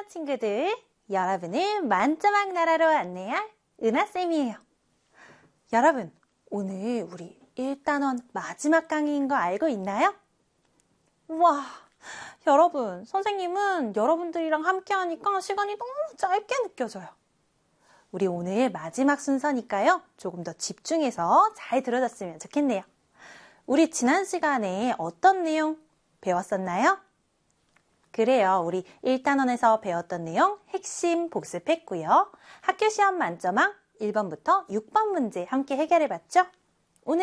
친구들, 여러분을 만점학 나라로 안내할 은하쌤이에요. 여러분, 오늘 우리 1단원 마지막 강의인 거 알고 있나요? 와, 여러분, 선생님은 여러분들이랑 함께 하니까 시간이 너무 짧게 느껴져요. 우리 오늘 마지막 순서니까요, 조금 더 집중해서 잘 들어줬으면 좋겠네요. 우리 지난 시간에 어떤 내용 배웠었나요? 그래요. 우리 1단원에서 배웠던 내용 핵심 복습했고요. 학교 시험 만점왕 1번부터 6번 문제 함께 해결해봤죠?